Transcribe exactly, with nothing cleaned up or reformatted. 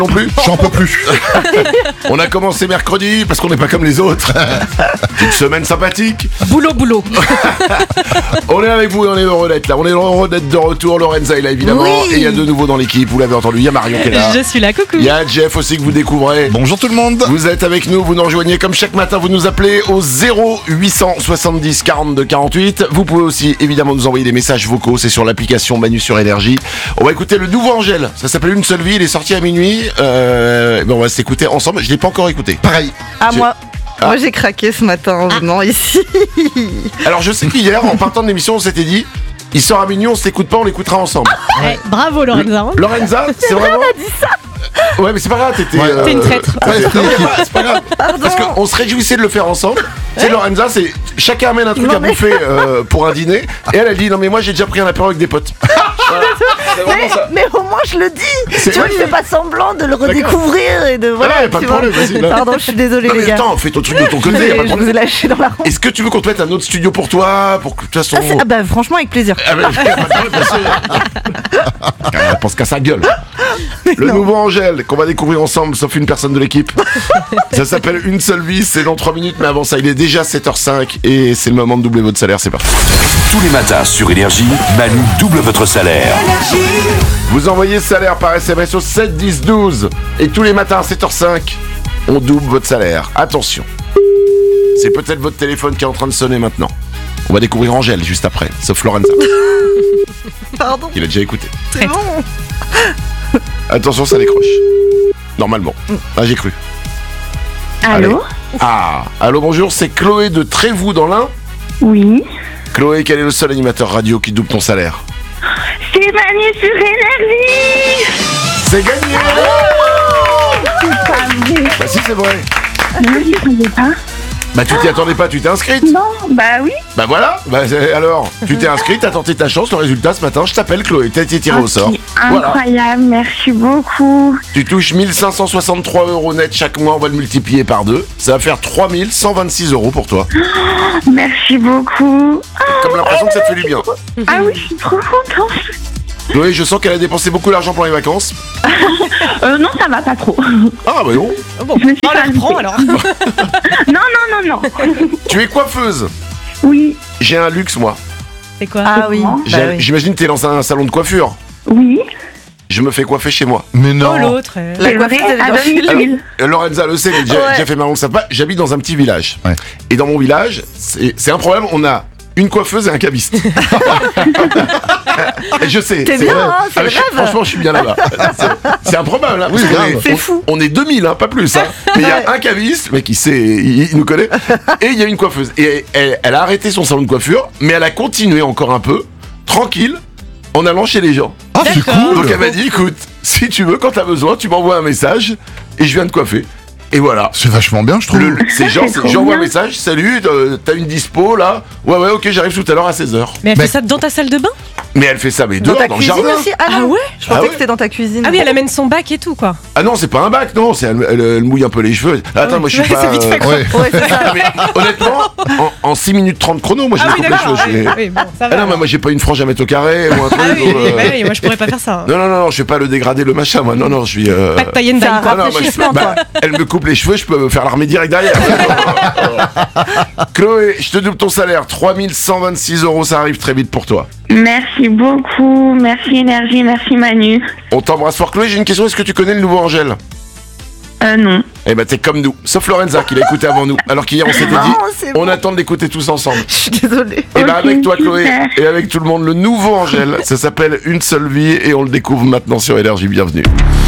non plus. J'en peux plus. On a commencé mercredi parce qu'on n'est pas comme les autres. Une semaine sympathique. Boulot, boulot. On est avec vous et on est heureux d'être là. On est heureux d'être de retour. Lorenza est là évidemment. Oui. Et il y a de nouveau dans l'équipe. Vous l'avez entendu. Il y a Marion qui est là. Je suis là, coucou. Il y a Jeff aussi que vous découvrez. Bonjour tout le monde. Vous êtes avec nous, vous nous rejoignez comme chaque matin, vous nous appelez au zéro huit cent soixante-dix quarante-deux quarante-huit. Vous pouvez aussi évidemment nous envoyer des messages vocaux, c'est sur l'application Manu sur Énergie. On va écouter le nouveau Angèle, ça s'appelle Une seule vie, il est sorti à minuit. Euh, ben on va s'écouter ensemble, je l'ai pas encore écouté. Pareil. Ah, Je- moi, Ah. moi j'ai craqué ce matin en venant ici. Alors je sais qu'hier, en partant de l'émission, on s'était dit, il sort à minuit, on s'écoute pas, on l'écoutera ensemble. Ouais, bravo, Lorenza. hein. Lorenza, c'est vraiment... On a dit ça. Ouais mais c'est pas grave, t'étais... Ouais. euh, T'es une traître. Ouais, non, mais pas- c'est pas grave. Parce qu'on se réjouissait de le faire ensemble. Tu sais, Lorenza, c'est chacun amène un truc Non, à mais- bouffer euh, pour un dîner. Et elle, elle dit non mais moi j'ai déjà pris un apéro avec des potes. Voilà. C'est vraiment Mais, ça. mais au moins je le dis. C'est Tu vois, vrai. je fais pas semblant de le redécouvrir et de voilà. Ouais, pas tu de vois. problème, vas-y, là. Pardon, je suis désolée Non les mais gars. attends, fais ton truc de ton côté. y a pas de je vous ai problème. lâché dans la roue. Est-ce que tu veux qu'on te mette un autre studio pour toi, pour que de toute façon. Ah, c'est- ah bah franchement avec plaisir. Ah, mais- y a pas de problème, bien sûr. Elle pense qu'à sa gueule. Le non. nouveau Angèle qu'on va découvrir ensemble, sauf une personne de l'équipe. Ça s'appelle Une seule vie, c'est dans trois minutes, mais avant ça, il est déjà sept heures cinq et c'est le moment de doubler votre salaire, c'est parti. Tous les matins sur Énergie, Manu double votre salaire. Vous envoyez ce salaire par S M S au sept dix douze et tous les matins à sept heures cinq, on double votre salaire. Attention, c'est peut-être votre téléphone qui est en train de sonner maintenant. On va découvrir Angèle juste après, sauf Lorenza, Pardon, qui l'a déjà écouté. c'est bon. Attention, ça décroche. Normalement. Ah, j'ai cru. Allô? Ah, allô, bonjour, c'est Chloé de Trévoux dans l'Ain. Oui. Chloé, quel est le seul animateur radio qui double ton salaire? C'est Manu sur Énergie! C'est gagné. C'est pas vrai. Bah si, c'est vrai. Non, je savais pas. Bah tu t'y attendais pas, tu t'es inscrite. Non, bah oui. Bah voilà, bah c'est- alors, tu t'es inscrite, t'as tenté ta chance, le résultat ce matin, je t'appelle Chloé, t'as été tirée au Ok, sort. Voilà, incroyable, merci beaucoup. tu touches mille cinq cent soixante-trois euros net chaque mois, on va le multiplier par deux, ça va faire trois mille cent vingt-six euros pour toi. Merci beaucoup. Comme l'impression que ça te fait du bien. Ah oui, je suis trop contente. Chloé, je sens qu'elle a dépensé beaucoup d'argent pour les vacances. Euh, non, ça va pas trop. Ah bah non. Bon, Je me suis on pas la reprend arrêtée. alors. Non, non, non, non. Tu es coiffeuse. Oui, J'ai un luxe moi. C'est quoi? Ah oui. Bah J'ai- oui. J'imagine que t'es dans un salon de coiffure. oui. Je me fais coiffer chez moi. Mais Oh, non. l'autre. euh. La C'est vrai, coiffeuse, elle est à dans le fil. domicile. Euh, Lorenza le sait, mais Jeff, Ouais. Jeff et Marion ne savent pas, j'habite dans un petit village. Ouais. Et dans mon village, c'est c'est un problème, on a une coiffeuse et un caviste. Et je sais. T'es bien, vrai. hein, c'est Ah, le je- rêve. Franchement, je suis bien là-bas. C'est- C'est improbable. Hein, parce Oui, qu'on grave. est- C'est on- fou. On est deux mille, hein, pas plus. Hein. Mais il y a un caviste, mais qui sait, il, il nous connaît. Et il y a une coiffeuse. Et elle, elle a arrêté son salon de coiffure, mais elle a continué encore un peu, tranquille, en allant chez les gens. Ah, c'est D'accord. cool. Donc elle m'a dit, écoute, si tu veux, quand t'as besoin, tu m'envoies un message et je viens te coiffer. Et voilà. C'est vachement bien, je trouve. Le- c'est genre, c'est c'est- trop j'envoie un bien. message, salut, euh, t'as une dispo là? Ouais, ouais, ok, j'arrive tout à l'heure à seize heures. Mais elle Mais- fait ça dans ta salle de bain? Mais elle fait ça, mais Dans dehors, ta dans le cuisine jardin. aussi. Ah non. Ah ouais? Je pensais Ah ouais. que c'était dans ta cuisine. Ah oui, elle amène son bac et tout, quoi. Ah non, c'est pas un bac, non, c'est, elle, elle- elle mouille un peu les cheveux. Attends, moi je suis Ouais, pas. c'est vite fait, quoi. Ouais. Ouais, c'est ça. Ah, mais honnêtement, en, en six minutes trente chrono, moi je Ah me oui, coupe les d'accord. cheveux. ouais. j'ai- Oui, bon, ça va. Ah non, mais moi j'ai pas une frange à mettre au carré ou un truc. Ah oui, ou, oui, euh, bah oui, moi je pourrais pas faire ça. hein. Non, non, non, non, je fais pas le dégradé, le machin, moi. Non, non, je suis. euh, Pas de paillettes C'est un d'ail, quoi. Ah non, moi, je- rafraîchissement, bah, quoi. elle me coupe les cheveux, je peux faire l'armée direct derrière. Chloé, je te double ton salaire, trois mille cent vingt-six euros, ça arrive très vite pour toi. Merci beaucoup. Merci Énergie, merci Manu. On t'embrasse fort. Chloé, j'ai une question, est-ce que tu connais le nouveau Angèle? Euh, non. Eh ben t'es comme nous, sauf Lorenza qui l'a écouté avant nous. Alors qu'hier on s'était Non, dit, c'est on bon. attend de l'écouter tous ensemble. Je suis désolée. Et ben Ok, avec toi Chloé super. et avec tout le monde, le nouveau Angèle, ça s'appelle Une seule vie et on le découvre maintenant sur Énergie, bienvenue.